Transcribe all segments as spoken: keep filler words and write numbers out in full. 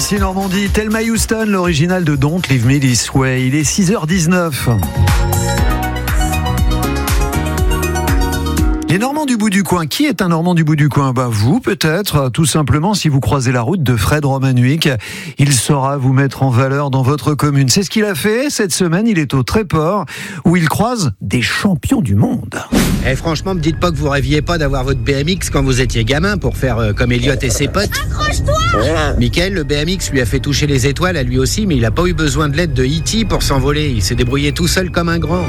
Ici Normandie, Thelma Houston, l'original de Don't Leave Me This Way. Il est six heures dix-neuf. Les Normands du bout du coin. Qui est un Normand du bout du coin ? Bah vous peut-être, tout simplement si vous croisez la route de Fred Romanuik. Il saura vous mettre en valeur dans votre commune. C'est ce qu'il a fait cette semaine. Il est au Tréport où il croise des champions du monde. Eh, franchement, me dites pas que vous rêviez pas d'avoir votre B M X quand vous étiez gamin pour faire euh, comme Elliot et ses potes. Accroche-toi ! Michael, le B M X lui a fait toucher les étoiles à lui aussi, mais il a pas eu besoin de l'aide de E T pour s'envoler. Il s'est débrouillé tout seul comme un grand.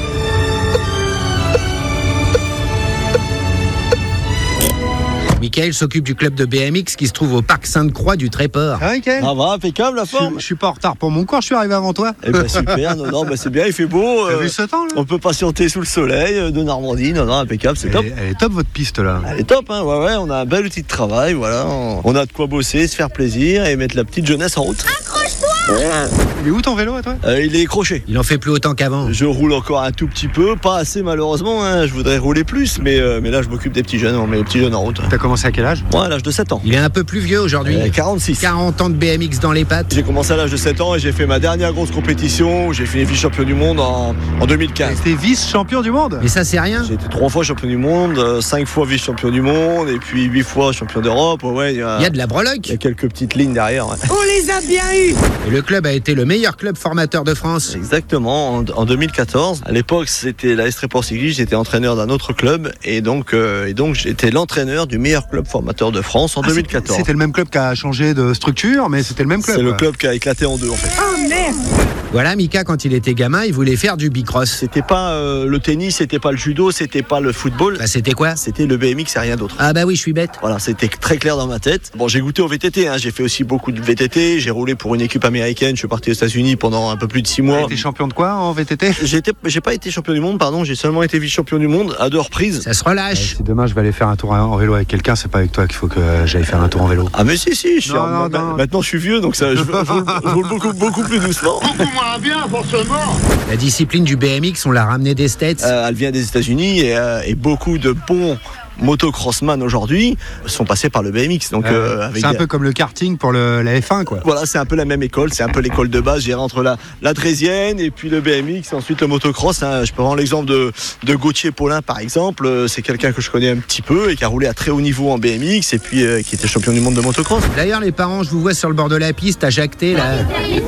Michael s'occupe du club de B M X qui se trouve au parc Sainte-Croix du Tréport. Ah, Michael ? Ça va, impeccable la forme. Je, je suis pas en retard pour mon cours, je suis arrivé avant toi. Eh ben super, non, non, bah c'est bien, il fait beau. T'as euh, vu ce temps là ? On peut patienter sous le soleil euh, de Normandie, non, non, impeccable, c'est elle, top. est, elle est top votre piste là. Elle est top, hein, ouais, ouais, on a un bel outil de travail, voilà. On, on a de quoi bosser, se faire plaisir et mettre la petite jeunesse en route. Accroche-toi ! Il est où ton vélo à toi ? Euh, il est croché. Il en fait plus autant qu'avant. Je roule encore un tout petit peu, pas assez malheureusement, hein, je voudrais rouler plus, mais, euh, mais là je m'occupe des petits jeunes, on met les petits jeunes en route. T'as commencé à quel âge ? Moi à l'âge de sept ans. Il est un peu plus vieux aujourd'hui. Euh, quarante-six. quarante ans de B M X dans les pattes. J'ai commencé à l'âge de sept ans et j'ai fait ma dernière grosse compétition où j'ai fini vice-champion du monde en, en deux mille quinze. T'es vice-champion du monde ? Mais ça, c'est rien. J'ai été trois fois champion du monde, euh, cinq fois vice-champion du monde et puis huit fois champion d'Europe. Ouais, ouais, il y a, Il y a de la il y breloque. a quelques petites lignes derrière. Ouais. On les a bien eus ! Et le club a été le meilleur club formateur de France. Exactement, en, en deux mille quatorze. À l'époque, c'était la S Tréport Cycliste, j'étais entraîneur d'un autre club et donc, euh, et donc j'étais l'entraîneur du meilleur club formateur de France en Ah, deux mille quatorze. C'était le même club qui a changé de structure, mais c'était le même club. C'est le quoi. club qui a éclaté en deux en fait. Oh merde ! Voilà, Mika, quand il était gamin, il voulait faire du bicross. C'était pas euh, le tennis, c'était pas le judo, c'était pas le football. Bah, c'était quoi ? C'était le B M X et rien d'autre. Ah bah oui, je suis bête. Voilà, c'était très clair dans ma tête. Bon, j'ai goûté au V T T, hein. J'ai fait aussi beaucoup de V T T, j'ai roulé pour une équipe américaine, je suis parti aux États-Unis pendant un peu plus de six mois. T'es champion de quoi en V T T ? J'ai été- j'ai pas été champion du monde, pardon, j'ai seulement été vice-champion du monde à deux reprises. Ça se relâche. Si demain je vais aller faire un tour en vélo avec quelqu'un, c'est pas avec toi qu'il faut que j'aille faire un tour en vélo. Ah mais si si, je suis Non, en- non, ma- non. maintenant je suis vieux donc ça, je, je roule, je roule beaucoup beaucoup plus doucement. La discipline du B M X, on l'a ramené des States. Euh, elle vient des États-Unis et, euh, et beaucoup de bons motocrossman aujourd'hui sont passés par le B M X. Donc Euh, euh, avec c'est un des- peu comme le karting pour le, la F un quoi. Voilà, c'est un peu la même école, c'est un peu l'école de base. J'ai entre la, la Drésienne et puis le B M X, et ensuite le motocross. Hein. Je peux prendre l'exemple de, de Gauthier Paulin par exemple. Euh, C'est quelqu'un que je connais un petit peu et qui a roulé à très haut niveau en B M X et puis euh, qui était champion du monde de motocross. D'ailleurs, les parents, je vous vois sur le bord de la piste à jacter là.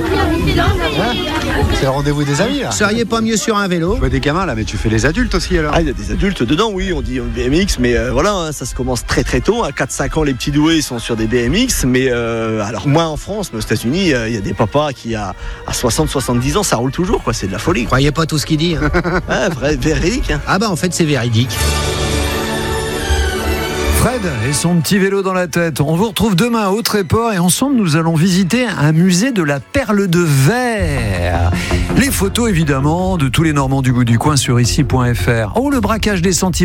C'est le rendez-vous des amis là. Vous seriez pas mieux sur un vélo ? Tu vois des gamins là, mais tu fais les adultes aussi alors. Ah, il y a des adultes dedans, oui, on dit B M X, mais euh, voilà, hein, ça se commence très très tôt. À quatre cinq ans, les petits doués sont sur des B M X, mais euh, alors moins en France, mais aux États-Unis, euh, il y a des papas qui, à, à soixante soixante-dix ans, ça roule toujours, quoi. C'est de la folie. Quoi. Croyez pas tout ce qu'il dit. Hein. Ouais, vrai, véridique. Hein. Ah bah en fait, c'est véridique. Fred et son petit vélo dans la tête. On vous retrouve demain au Tréport et ensemble nous allons visiter un musée de la perle de verre. Les photos évidemment de tous les Normands du bout du coin sur ici point f r. Oh, le braquage des sentiments.